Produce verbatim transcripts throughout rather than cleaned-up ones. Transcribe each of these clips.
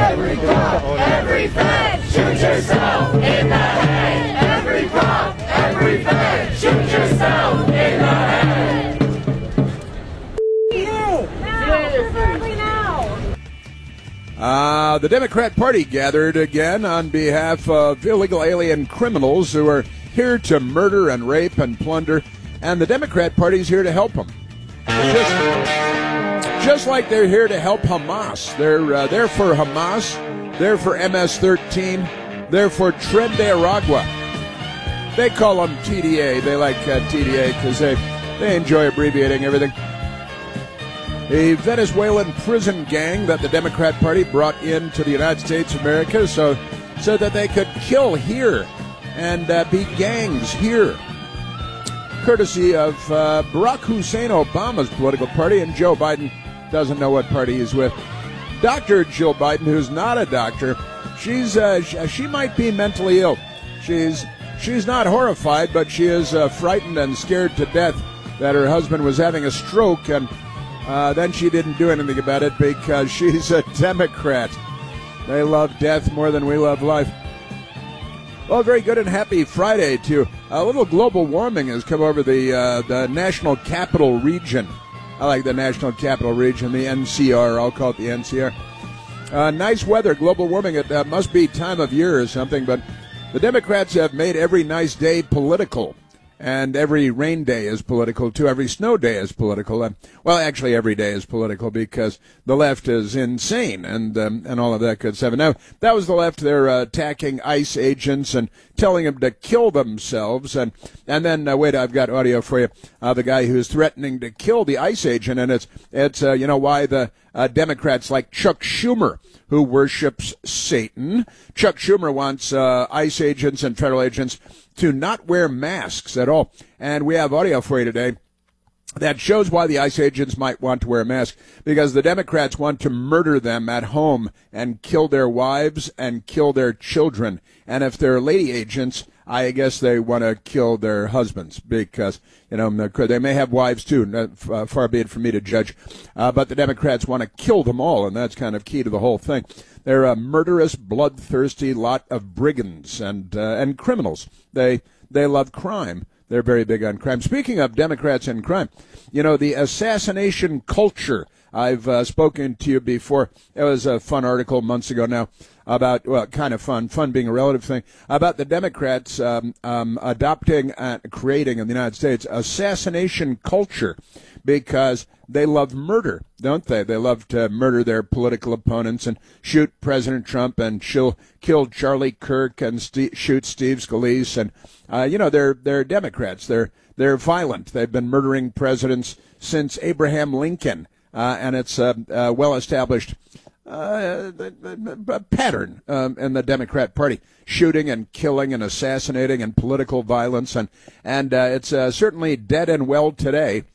every cop, every fed, shoot yourself in the head. Every cop, every fed, shoot yourself in the head. You! Now! Preferably now! Uh, the Democrat Party gathered again on behalf of illegal alien criminals who are here to murder and rape and plunder, and the Democrat Party's here to help them. Just, just like they're here to help Hamas. They're uh, there for Hamas, they're for M S thirteen, they're for Tren de Aragua. They call them T D A. They like uh, T D A because they, they enjoy abbreviating everything. A Venezuelan prison gang that the Democrat Party brought into the United States of America so, so that they could kill here and uh, be gangs here. Courtesy of uh, Barack Hussein Obama's political party, and Joe Biden doesn't know what party he's with. Doctor Jill Biden, who's not a doctor, she's uh, she, she might be mentally ill. She's she's not horrified, but she is uh, frightened and scared to death that her husband was having a stroke, and uh, then she didn't do anything about it because she's a Democrat. They love death more than we love life. Well, very good and happy Friday to you. A little global warming has come over the uh, the National Capital Region. I like the National Capital Region, the N C R. I'll call it the N C R. Uh, nice weather, global warming. It uh, must be time of year or something, but the Democrats have made every nice day political. And every rain day is political, too. Every snow day is political. Uh, well, actually, every day is political because the left is insane and um, and all of that good stuff. Now, that was the left. They're uh, attacking ICE agents and telling them to kill themselves. And and then, uh, wait, I've got audio for you. Uh, the guy who's threatening to kill the ICE agent. And it's, it's uh, you know, why the uh, Democrats like Chuck Schumer, who worships Satan. Chuck Schumer wants uh, ICE agents and federal agents to not wear masks at all. And we have audio for you today that shows why the ICE agents might want to wear a mask, because the Democrats want to murder them at home and kill their wives and kill their children. And if they're lady agents, I guess they want to kill their husbands because, you know, they may have wives too, far be it from me to judge. Uh, but the Democrats want to kill them all, and that's kind of key to the whole thing. They're a murderous, bloodthirsty lot of brigands and uh, and criminals. They they love crime. They're very big on crime. Speaking of Democrats and crime, you know, the assassination culture. I've uh, spoken to you before. It was a fun article months ago now about, well, kind of fun, fun being a relative thing, about the Democrats um, um, adopting and creating in the United States assassination culture because they love murder, don't they? They love to murder their political opponents and shoot President Trump and she'll kill Charlie Kirk and st- shoot Steve Scalise. And, uh, you know, they're they're Democrats. They're, they're violent. They've been murdering presidents since Abraham Lincoln. Uh, and it's a, a well-established uh, pattern um, in the Democrat Party, shooting and killing and assassinating and political violence. And, and uh, it's uh, certainly dead and well today.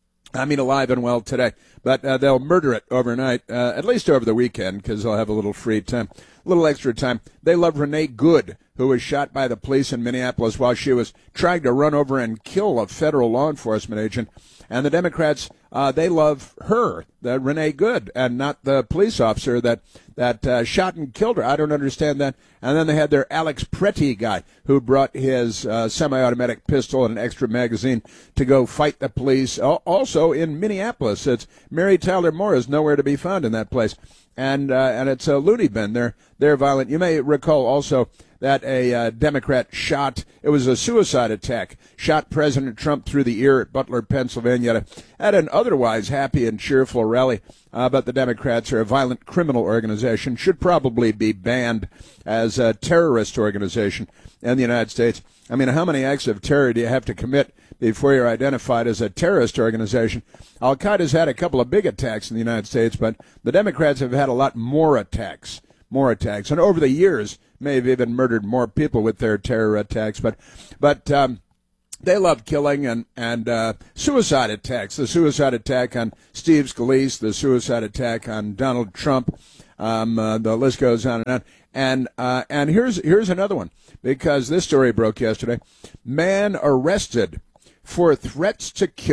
I mean, alive and well today. But uh, they'll murder it overnight, uh, at least over the weekend, because they'll have a little free time, a little extra time. They love Renee Good, who was shot by the police in Minneapolis while she was trying to run over and kill a federal law enforcement agent. And the Democrats, uh, they love her, the Renee Good, and not the police officer that that uh, shot and killed her. I don't understand that. And then they had their Alex Pretty guy who brought his uh, semi-automatic pistol and an extra magazine to go fight the police. Also in Minneapolis, it's Mary Tyler Moore is nowhere to be found in that place. And uh, and it's a loony bin. They're, they're violent. You may recall also that a uh, Democrat shot, it was a suicide attack, shot President Trump through the ear at Butler, Pennsylvania, at an otherwise happy and cheerful rally. Uh, but the Democrats are a violent criminal organization, should probably be banned as a terrorist organization in the United States. I mean, how many acts of terror do you have to commit before you're identified as a terrorist organization? Al-Qaeda's had a couple of big attacks in the United States, but the Democrats have had a lot more attacks, more attacks. And over the years, may have even murdered more people with their terror attacks, but but um, they love killing and, and uh, suicide attacks. The suicide attack on Steve Scalise, the suicide attack on Donald Trump, um, uh, the list goes on and on. And uh, and here's here's another one, because this story broke yesterday. Man arrested for threats to kill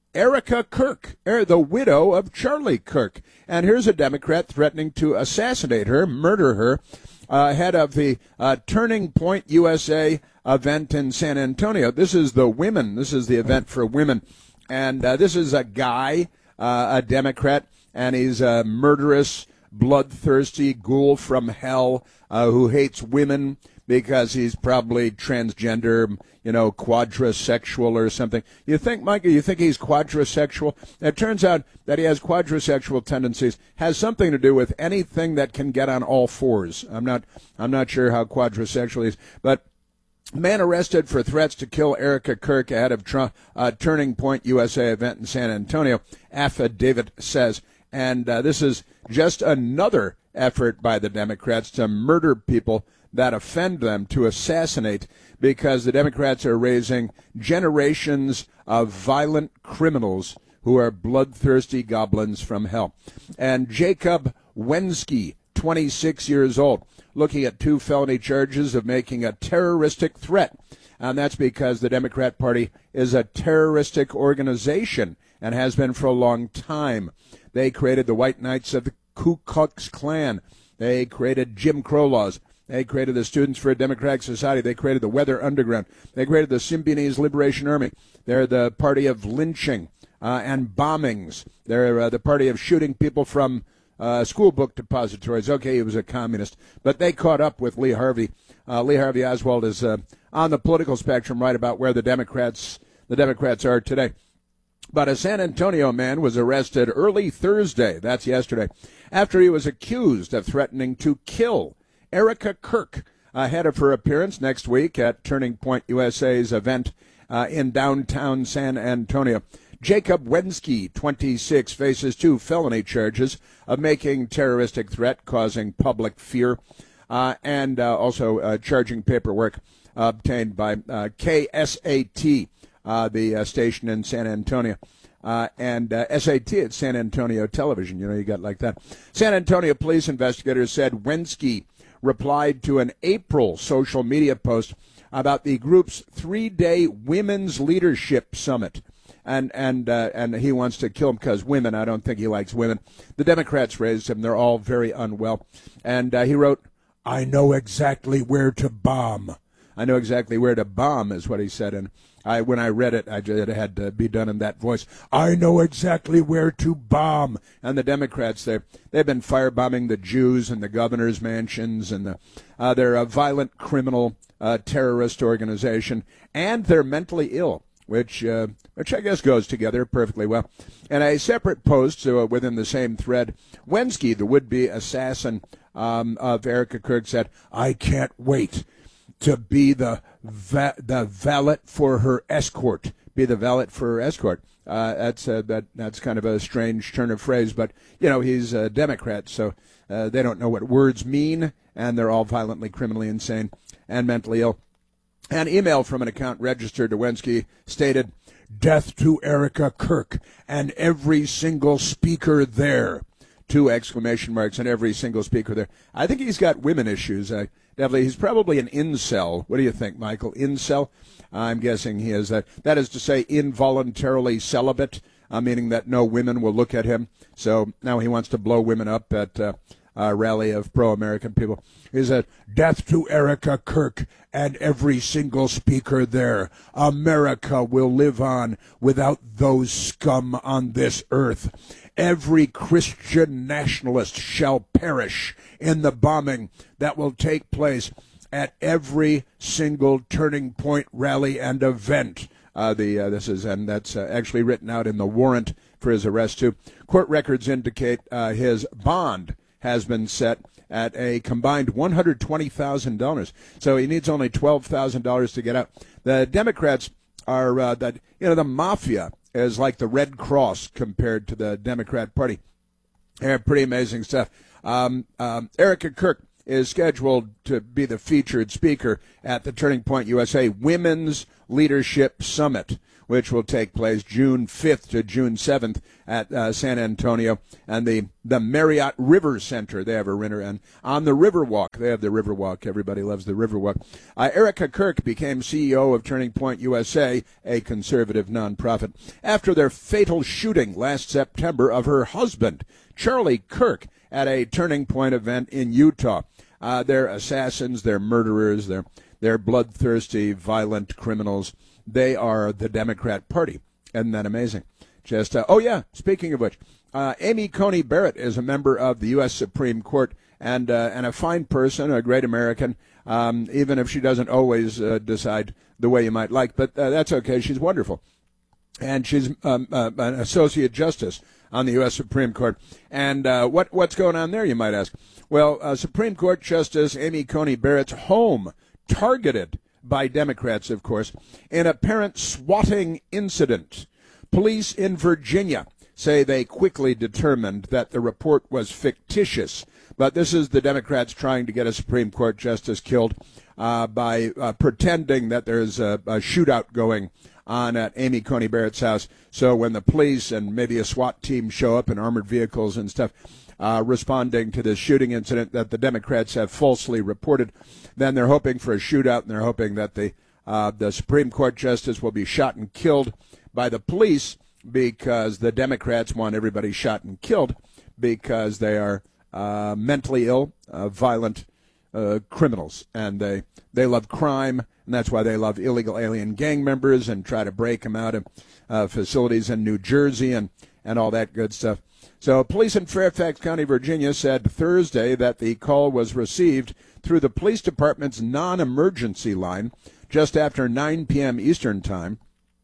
Erica Kirk, er, the widow of Charlie Kirk. And here's a Democrat threatening to assassinate her, murder her, uh, head of the uh, Turning Point U S A event in San Antonio. This is the women. This is the event for women. And uh, this is a guy, uh, a Democrat, and he's a murderous, bloodthirsty ghoul from hell uh, who hates women because he's probably transgender, you know, quadrisexual or something. You think, Michael, you think he's quadrisexual? It turns out that he has quadrisexual tendencies, has something to do with anything that can get on all fours. I'm not, I'm not sure how quadrisexual he is, but man arrested for threats to kill Erica Kirk ahead of Trump, uh, Turning Point U S A event in San Antonio, affidavit says. And uh, this is just another effort by the Democrats to murder people that offend them, to assassinate, because the Democrats are raising generations of violent criminals who are bloodthirsty goblins from hell. And Jacob Wensky, twenty-six years old, looking at two felony charges of making a terroristic threat. And that's because the Democrat Party is a terroristic organization and has been for a long time. They created the White Knights of the Ku Klux Klan. They created Jim Crow laws. They created the Students for a Democratic Society. They created the Weather Underground. They created the Symbionese Liberation Army. They're the party of lynching uh, and bombings. They're uh, the party of shooting people from uh, school book depositories. Okay, he was a communist, but they caught up with Lee Harvey. Uh, Lee Harvey Oswald is uh, on the political spectrum right about where the Democrats the Democrats are today. But a San Antonio man was arrested early Thursday, that's yesterday, after he was accused of threatening to kill Erica Kirk ahead of her appearance next week at Turning Point U S A's event uh, in downtown San Antonio. Jacob Wensky, twenty-six, faces two felony charges of making terroristic threat, causing public fear, uh, and uh, also uh, charging paperwork uh, obtained by uh, K S A T, uh, the uh, station in San Antonio. Uh, and uh, S A T at San Antonio Television. You know, you got like that. San Antonio police investigators said Wensky replied to an April social media post about the group's three-day Women's Leadership Summit. And and uh, and he wants to kill him because women. I don't think he likes women. The Democrats raised him. They're all very unwell. And uh, he wrote, "I know exactly where to bomb." I know exactly where to bomb is what he said. And I, when I read it, I just, it had to be done in that voice. I know exactly where to bomb. And the Democrats, they they've been firebombing the Jews and the governor's mansions, and the, uh, they're a violent criminal uh, terrorist organization, and they're mentally ill, which uh, which I guess goes together perfectly well. In a separate post uh, within the same thread, Wensky, the would-be assassin um, of Erica Kirk, said, "I can't wait to be the va- the valet for her escort." Be the valet for her escort. Uh, that's uh, that that's kind of a strange turn of phrase, but you know he's a Democrat, so uh, they don't know what words mean, and they're all violently, criminally insane, and mentally ill. An email from an account registered to Wensky stated, "Death to Erica Kirk and every single speaker there." Two exclamation marks and every single speaker there. I think he's got women issues. Uh, definitely, he's probably an incel. What do you think, Michael? Incel? I'm guessing he is that. That is to say, involuntarily celibate, uh, meaning that no women will look at him. So now he wants to blow women up at uh, a rally of pro-American people. He said, "Death to Erica Kirk and every single speaker there. America will live on without those scum on this earth. Every Christian nationalist shall perish in the bombing that will take place at every single Turning Point rally and event." Uh, the uh, this is and that's uh, actually written out in the warrant for his arrest too. Court records indicate uh, his bond has been set at a combined one hundred twenty thousand dollars. So he needs only twelve thousand dollars to get out. The Democrats are uh, that you know the mafia is like the Red Cross compared to the Democrat Party. Yeah, pretty amazing stuff. Um, um, Erica Kirk is scheduled to be the featured speaker at the Turning Point U S A Women's Leadership Summit, which will take place June fifth to June seventh at uh, San Antonio, and the, the Marriott River Center. They have a winner, and on the Riverwalk, they have the Riverwalk. Everybody loves the Riverwalk. Uh, Erica Kirk became C E O of Turning Point U S A, a conservative nonprofit, after their fatal shooting last September of her husband, Charlie Kirk, at a Turning Point event in Utah. Uh, they're assassins, they're murderers, they're, they're bloodthirsty, violent criminals. They are the Democrat Party. Isn't that amazing? Just uh, oh, yeah, speaking of which, uh, Amy Coney Barrett is a member of the U S Supreme Court and uh, and a fine person, a great American, um, even if she doesn't always uh, decide the way you might like. But uh, that's okay. She's wonderful. And she's um, uh, an associate justice on the U S Supreme Court. And uh, what what's going on there, you might ask? Well, uh, Supreme Court Justice Amy Coney Barrett's home targeted by Democrats, of course, in a apparent swatting incident. Police in Virginia say they quickly determined that the report was fictitious. But this is the Democrats trying to get a Supreme Court justice killed uh, by uh, pretending that there's a, a shootout going on at Amy Coney Barrett's house. So when the police and maybe a SWAT team show up in armored vehicles and stuff, uh, responding to this shooting incident that the Democrats have falsely reported, then they're hoping for a shootout, and they're hoping that the uh, the Supreme Court justice will be shot and killed by the police, because the Democrats want everybody shot and killed because they are uh, mentally ill, uh, violent uh, criminals, and they they love crime, and that's why they love illegal alien gang members and try to break them out of uh, facilities in New Jersey and, and all that good stuff. So police in Fairfax County, Virginia, said Thursday that the call was received through the police department's non-emergency line just after nine p.m. Eastern Time.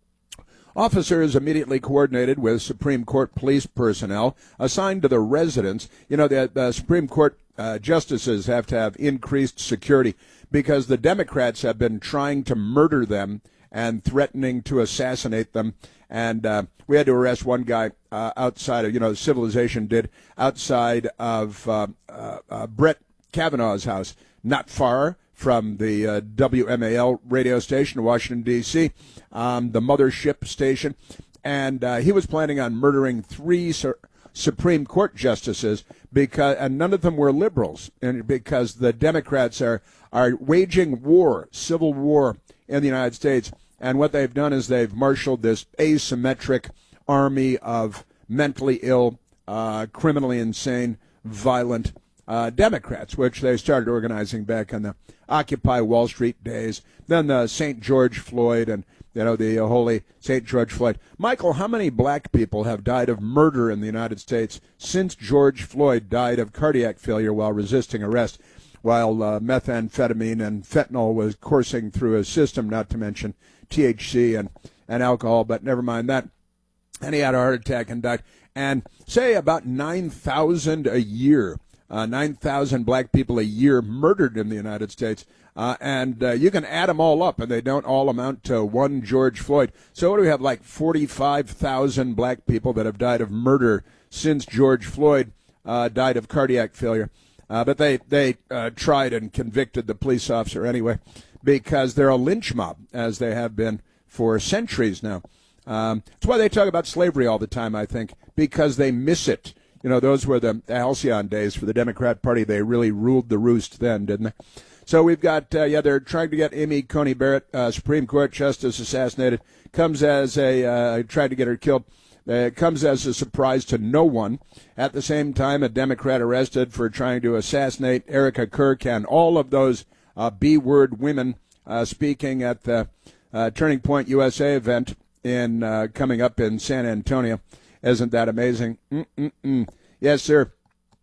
Officers immediately coordinated with Supreme Court police personnel assigned to the residence. You know, the, the Supreme Court uh, justices have to have increased security because the Democrats have been trying to murder them and threatening to assassinate them. And uh, we had to arrest one guy uh, outside of, you know, civilization did, outside of uh, uh, uh, Brett Kavanaugh's house, not far from the uh, W M A L radio station in Washington, D C, um, the mothership station. And uh, he was planning on murdering three su- Supreme Court justices, because, and none of them were liberals, and because the Democrats are, are waging war, civil war in the United States. And what they've done is they've marshaled this asymmetric army of mentally ill, uh, criminally insane, violent uh, Democrats, which they started organizing back in the Occupy Wall Street days, then the Saint George Floyd and, you know, the uh, holy Saint George Floyd. Michael, how many black people have died of murder in the United States since George Floyd died of cardiac failure while resisting arrest, while uh, methamphetamine and fentanyl was coursing through his system, not to mention T H C and, and alcohol, but never mind that. And he had a heart attack and died. And say about nine thousand a year. Uh, nine thousand black people a year murdered in the United States. Uh, and uh, you can add them all up, and they don't all amount to one George Floyd. So what do we have, like forty-five thousand black people that have died of murder since George Floyd uh, died of cardiac failure. Uh, but they, they uh, tried and convicted the police officer anyway, because they're a lynch mob, as they have been for centuries now. Um, that's why they talk about slavery all the time, I think, because they miss it. You know, those were the halcyon days for the Democrat Party. They really ruled the roost then, didn't they? So we've got, uh, yeah, they're trying to get Amy Coney Barrett, uh, Supreme Court Justice, assassinated. Comes as a, uh, tried to get her killed. Uh, comes as a surprise to no one. At the same time, a Democrat arrested for trying to assassinate Erica Kirk and all of those uh, B-word women uh, speaking at the uh, Turning Point U S A event in uh, coming up in San Antonio. Isn't that amazing? Mm-mm-mm. Yes, sir.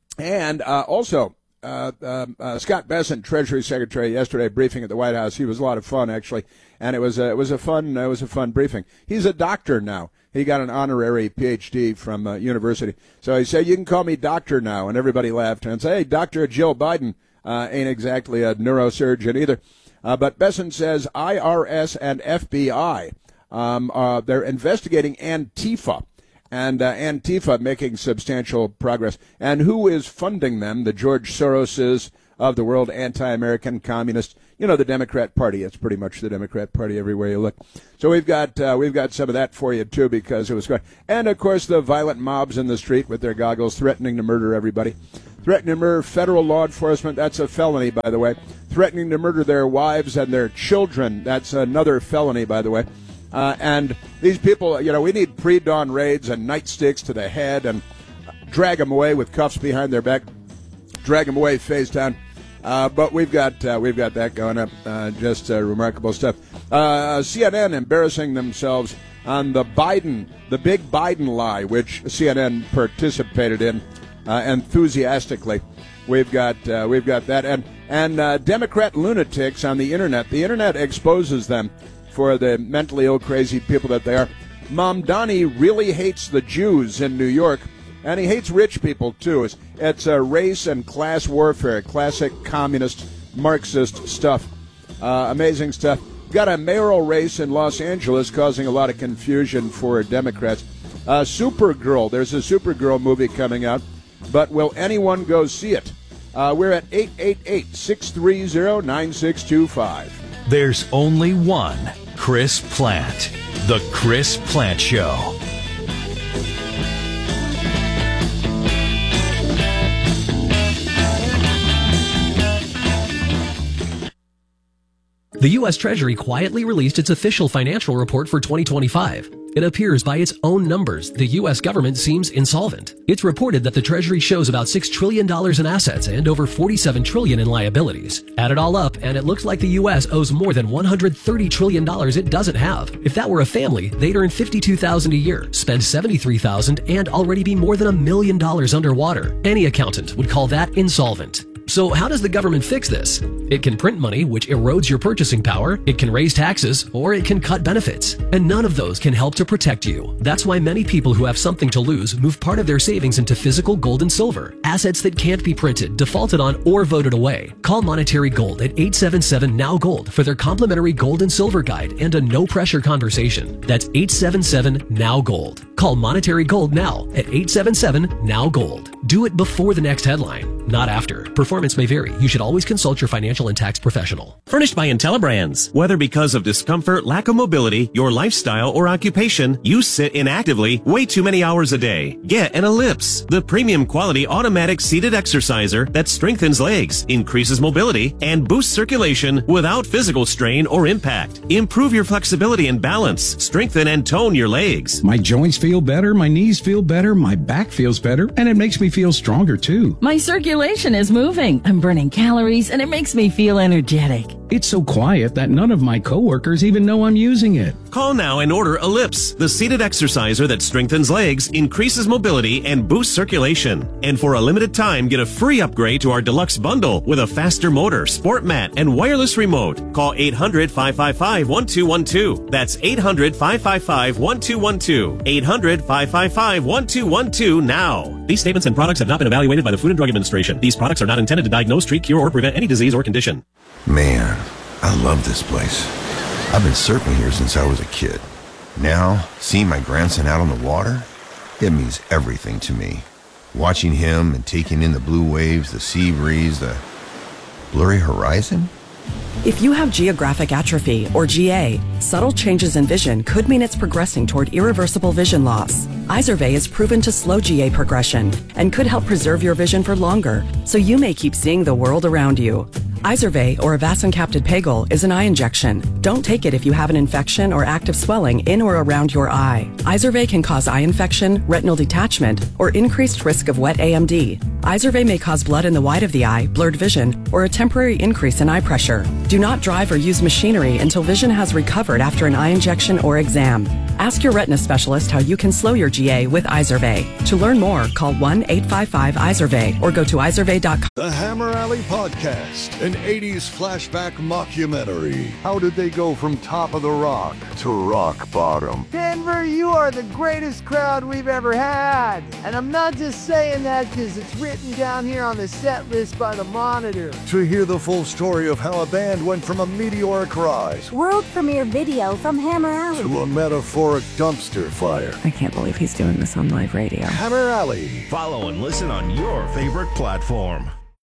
And uh, also, uh, uh, uh, Scott Bessent, Treasury Secretary, yesterday briefing at the White House. He was a lot of fun, actually, and it was a, it was a fun it was a fun briefing. He's a doctor now. He got an honorary P H D from uh, university. So he said, "You can call me doctor now," and everybody laughed and said, "Hey, Doctor Jill Biden uh, ain't exactly a neurosurgeon either." Uh, but Bessent says I R S and F B I um, uh, they're investigating Antifa. And uh, Antifa making substantial progress. And who is funding them? The George Soroses of the world, anti-American, communist. You know, the Democrat Party. It's pretty much the Democrat Party everywhere you look. So we've got uh, we've got some of that for you, too, because it was going. And, of course, the violent mobs in the street with their goggles threatening to murder everybody. Threatening to murder federal law enforcement. That's a felony, by the way. Threatening to murder their wives and their children. That's another felony, by the way. Uh, and these people, you know, we need pre-dawn raids and nightsticks to the head and drag them away with cuffs behind their back. Drag them away face down. Uh, but we've got uh, we've got that going up. Uh, just uh, remarkable stuff. Uh, C N N embarrassing themselves on the Biden, the big Biden lie, which C N N participated in uh, enthusiastically. We've got uh, we've got that, and and uh, Democrat lunatics on the internet. The internet exposes them for the mentally ill, crazy people that they are. Mamdani really hates the Jews in New York. And he hates rich people, too. It's, it's uh, race and class warfare, classic communist, Marxist stuff. Uh, amazing stuff. Got a mayoral race in Los Angeles causing a lot of confusion for Democrats. Uh, Supergirl, there's a Supergirl movie coming out, but will anyone go see it? Uh, we're at eight eight eight, six three zero, nine six two five. There's only one Chris Plante. The Chris Plante Show. The U S Treasury quietly released its official financial report for twenty twenty-five. It appears by its own numbers, the U S government seems insolvent. It's reported that the Treasury shows about six trillion dollars in assets and over forty-seven trillion dollars in liabilities. Add it all up, and it looks like the U S owes more than one hundred thirty trillion dollars it doesn't have. If that were a family, they'd earn fifty-two thousand dollars a year, spend seventy-three thousand dollars, and already be more than a million dollars underwater. Any accountant would call that insolvent. So how does the government fix this? It can print money, which erodes your purchasing power, it can raise taxes, or it can cut benefits. And none of those can help to protect you. That's why many people who have something to lose move part of their savings into physical gold and silver, assets that can't be printed, defaulted on, or voted away. Call Monetary Gold at eight seven seven, N O W Gold for their complimentary gold and silver guide and a no-pressure conversation. That's eight seven seven, N O W Gold. Call Monetary Gold now at eight seven seven, N O W Gold. Do it before the next headline, not after. Performance may vary. You should always consult your financial and tax professional. Furnished by IntelliBrands. Whether because of discomfort, lack of mobility, your lifestyle, or occupation, you sit inactively way too many hours a day. Get an Ellipse, the premium quality automatic seated exerciser that strengthens legs, increases mobility, and boosts circulation without physical strain or impact. Improve your flexibility and balance. Strengthen and tone your legs. My joints feel better, my knees feel better, my back feels better, and it makes me feel stronger too. My circulation is moving. I'm burning calories, and it makes me feel energetic. It's so quiet that none of my coworkers even know I'm using it. Call now and order Ellipse, the seated exerciser that strengthens legs, increases mobility, and boosts circulation. And for a limited time, get a free upgrade to our deluxe bundle with a faster motor, sport mat, and wireless remote. Call eight hundred, five five five, one two one two. That's eight hundred, five five five, one two one two. eight hundred, five five five, one two one two now. These statements and products have not been evaluated by the Food and Drug Administration. These products are not intended to diagnose, treat, cure, or prevent any disease or condition. Man, I love this place. I've been surfing here since I was a kid. Now, seeing my grandson out on the water, it means everything to me. Watching him and taking in the blue waves, the sea breeze, the blurry horizon. If you have geographic atrophy, or G A, subtle changes in vision could mean it's progressing toward irreversible vision loss. Izervay is proven to slow G A progression and could help preserve your vision for longer, so you may keep seeing the world around you. Izervay, or avacincaptad pegol, is an eye injection. Don't take it if you have an infection or active swelling in or around your eye. Izervay can cause eye infection, retinal detachment, or increased risk of wet A M D. Izervay may cause blood in the white of the eye, blurred vision, or a temporary increase in eye pressure. Do not drive or use machinery until vision has recovered after an eye injection or exam. Ask your retina specialist how you can slow your G A with Izervay. To learn more, call one eight five five Izervay or go to izervay dot com. The Hammer Alley Podcast, an eighties flashback mockumentary. How did they go from top of the rock to rock bottom? Denver, you are the greatest crowd we've ever had. And I'm not just saying that because it's written down here on the set list by the Monitor. To hear the full story of how a band went from a meteoric rise, World premiere video from Hammer Alley, to a metaphoric dumpster fire. I can't believe he's doing this on live radio. Hammer Alley. Follow and listen on your favorite platform.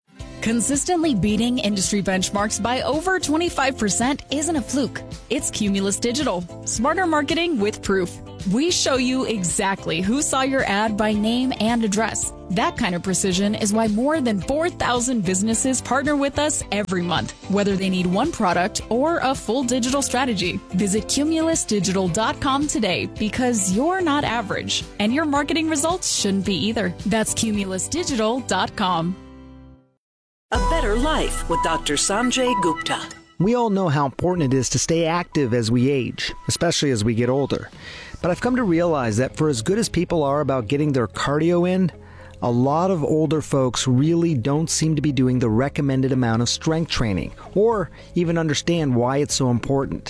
Consistently beating industry benchmarks by over twenty-five percent isn't a fluke. It's Cumulus Digital. Smarter marketing with proof. We show you exactly who saw your ad by name and address. That kind of precision is why more than four thousand businesses partner with us every month, whether they need one product or a full digital strategy. Visit cumulus digital dot com today because you're not average, and your marketing results shouldn't be either. That's cumulus digital dot com. A Better Life with Doctor Sanjay Gupta. We all know how important it is to stay active as we age, especially as we get older. But I've come to realize that for as good as people are about getting their cardio in, a lot of older folks really don't seem to be doing the recommended amount of strength training, or even understand why it's so important.